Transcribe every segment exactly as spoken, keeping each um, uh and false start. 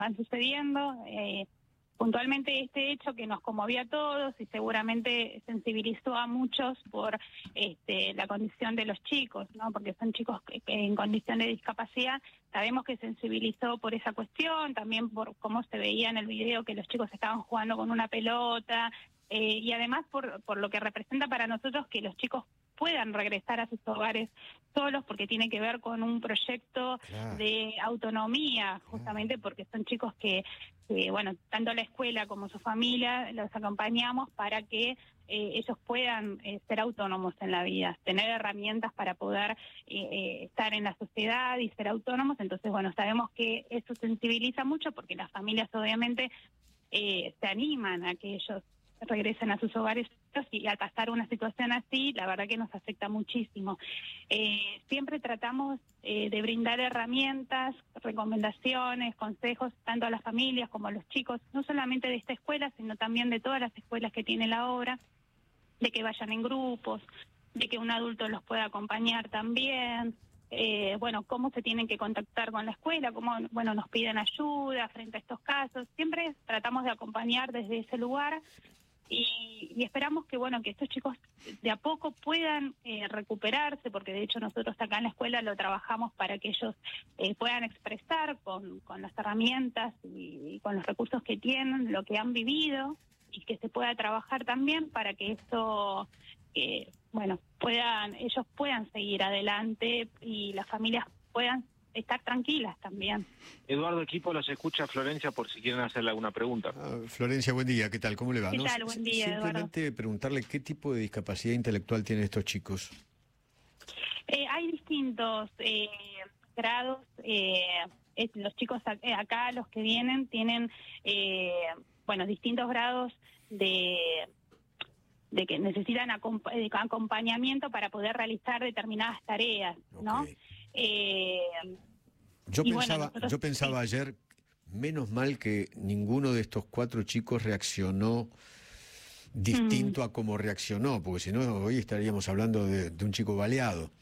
van sucediendo. Eh, puntualmente este hecho que nos conmovió a todos y seguramente sensibilizó a muchos por este, la condición de los chicos, ¿no? Porque son chicos que, que en condición de discapacidad. Sabemos que sensibilizó por esa cuestión, también por cómo se veía en el video que los chicos estaban jugando con una pelota, eh, y además por, por lo que representa para nosotros que los chicos puedan regresar a sus hogares solos, porque tiene que ver con un proyecto claro. de autonomía, justamente claro. porque son chicos que, que, bueno, tanto la escuela como su familia los acompañamos para que eh, ellos puedan eh, ser autónomos en la vida, tener herramientas para poder eh, eh, estar en la sociedad y ser autónomos. Entonces, bueno, sabemos que eso sensibiliza mucho porque las familias obviamente eh, se animan a que ellos regresen a sus hogares, y al pasar una situación así, la verdad que nos afecta muchísimo. Eh, siempre tratamos eh, de brindar herramientas, recomendaciones, consejos, tanto a las familias como a los chicos, no solamente de esta escuela, sino también de todas las escuelas que tiene la obra, de que vayan en grupos, de que un adulto los pueda acompañar también. Eh, bueno, cómo se tienen que contactar con la escuela, cómo, bueno, nos piden ayuda frente a estos casos. Siempre tratamos de acompañar desde ese lugar. Y, y esperamos que bueno que estos chicos de a poco puedan eh, recuperarse, porque de hecho nosotros acá en la escuela lo trabajamos para que ellos eh, puedan expresar con, con las herramientas y, y con los recursos que tienen lo que han vivido, y que se pueda trabajar también para que esto eh, bueno puedan ellos puedan seguir adelante y las familias puedan estar tranquilas también. Eduardo, equipo, los escucha Florencia por si quieren hacerle alguna pregunta. Ah, Florencia, buen día, ¿qué tal? ¿Cómo le va? ¿Qué No, tal? Buen día, simplemente Eduardo. Preguntarle qué tipo de discapacidad intelectual tienen estos chicos. Eh, hay distintos eh, grados. Eh, es, los chicos acá, los que vienen, tienen eh, bueno distintos grados de... de que necesitan acomp acompañamiento para poder realizar determinadas tareas, ¿no? Okay. Eh, yo pensaba, bueno, nosotros, yo pensaba sí. ayer, menos mal que ninguno de estos cuatro chicos reaccionó distinto mm. a cómo reaccionó, porque si no hoy estaríamos hablando de, de un chico baleado.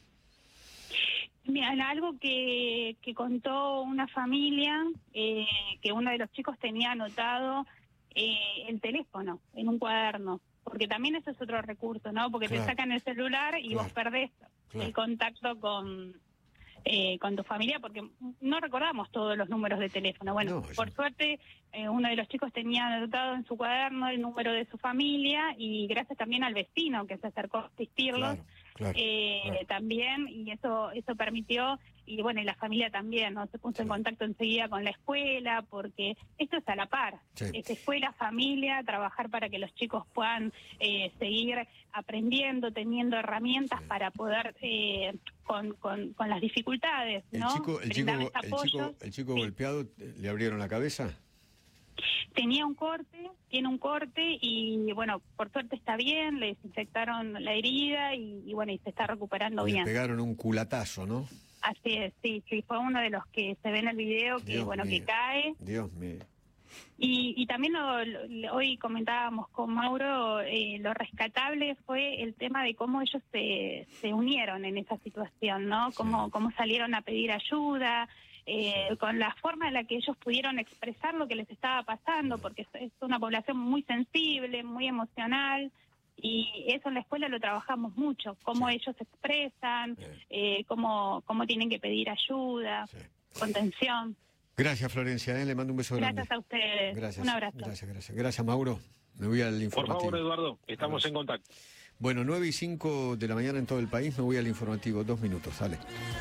Mira, algo que, que contó una familia, eh, que uno de los chicos tenía anotado eh, el teléfono en un cuaderno. Porque también eso es otro recurso, ¿no? Porque claro. te sacan el celular y claro. vos perdés claro. el contacto con eh, con tu familia, porque no recordamos todos los números de teléfono. Bueno, no, por yo... suerte, eh, uno de los chicos tenía anotado en su cuaderno el número de su familia, y gracias también al vecino que se acercó a asistirlos, claro, claro, eh, claro. también, y eso eso permitió, y bueno, y la familia también, ¿no? Se puso sí. en contacto enseguida con la escuela, porque esto es a la par. Sí. Es escuela, familia, trabajar para que los chicos puedan eh, seguir aprendiendo, teniendo herramientas sí. para poder, eh, con, con, con las dificultades, ¿no? El chico, el chico, el chico, el chico sí. golpeado, ¿le abrieron la cabeza? Tenía un corte, tiene un corte y bueno, por suerte está bien, le desinfectaron la herida y, y bueno, y se está recuperando le bien. Le pegaron un culatazo, ¿no? Así es, sí, sí, fue uno de los que se ve en el video que Dios bueno, mío. que cae. Dios mío. Y, y también lo, lo, hoy comentábamos con Mauro, eh, lo rescatable fue el tema de cómo ellos se, se unieron en esa situación, ¿no? Cómo, sí. cómo salieron a pedir ayuda, eh, sí. con la forma en la que ellos pudieron expresar lo que les estaba pasando, sí. porque es, es una población muy sensible, muy emocional, y eso en la escuela lo trabajamos mucho, cómo sí. ellos se expresan, sí. eh, cómo, cómo tienen que pedir ayuda, sí. contención. Gracias, Florencia, ¿eh? Le mando un beso gracias grande. Gracias a ustedes. Gracias, un abrazo. Gracias, gracias. Gracias, Mauro. Me voy al informativo. Por favor, Eduardo, estamos en contacto. Bueno, nueve y cinco de la mañana en todo el país, me voy al informativo. Dos minutos, dale.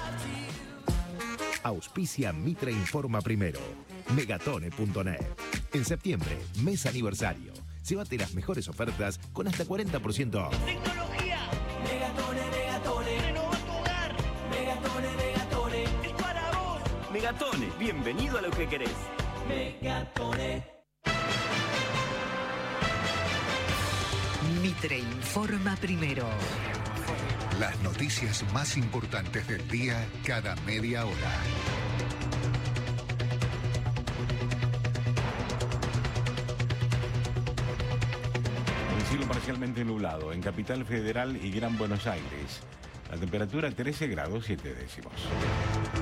Auspicia Mitre Informa Primero. Megatone punto net. En septiembre, mes aniversario. Llévate las mejores ofertas con hasta cuarenta por ciento off. Tecnología. Megatone, Megatone. Renova tu hogar. Megatone, Megatone. Es para vos. Megatone, bienvenido a lo que querés. Megatone. Mitre Informa Primero. Las noticias más importantes del día cada media hora. Cielo parcialmente nublado en Capital Federal y Gran Buenos Aires. La temperatura trece grados siete décimos.